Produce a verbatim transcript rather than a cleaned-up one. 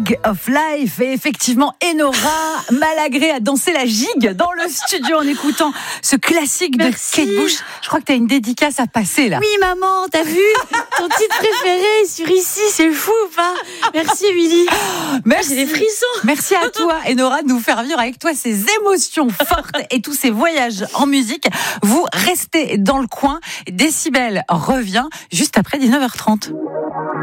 Gig of Life. Et effectivement, Enora Malagré a dansé la gigue dans le studio en écoutant ce classique Merci. de Kate Bush. Je crois que tu as une dédicace à passer là. Oui maman, t'as vu ton titre préféré sur Ici, c'est fou ou pas? Merci Émilie. Merci. J'ai des frissons. Merci à toi Enora de nous faire vivre avec toi ces émotions fortes et tous ces voyages en musique. Vous restez dans le coin. Décibel revient juste après dix-neuf heures trente.